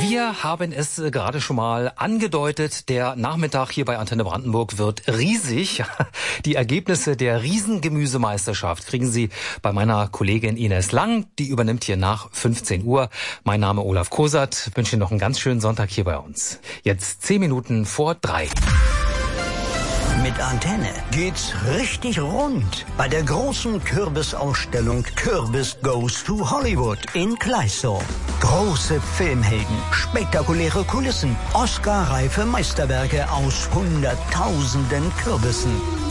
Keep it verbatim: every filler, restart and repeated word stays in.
Wir haben es äh, gerade schon mal angedeutet. Der Nachmittag hier bei Antenne Brandenburg wird riesig. Die Ergebnisse der Riesengemüsemeisterschaft kriegen Sie bei meiner Kollegin Ines Lang. Die übernimmt hier nach fünfzehn Uhr. Mein Name Olaf Kosert. Ich wünsche Ihnen noch einen ganz schönen Sonntag hier bei uns. Jetzt zehn Minuten vor drei. Mit Antenne geht's richtig rund bei der großen Kürbisausstellung Kürbis Goes to Hollywood in Gleisow. Große Filmhelden, spektakuläre Kulissen, Oscar-reife Meisterwerke aus Hunderttausenden Kürbissen.